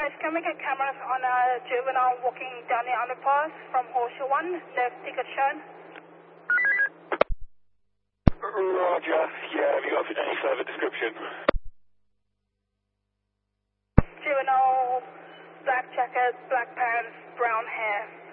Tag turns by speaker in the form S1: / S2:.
S1: guys, can we get cameras on a juvenile walking down the underpass from Horseshoe 1? No ticket shown.
S2: Roger. Yeah, have you got any further description?
S1: Juvenile, black jacket, black pants, brown hair.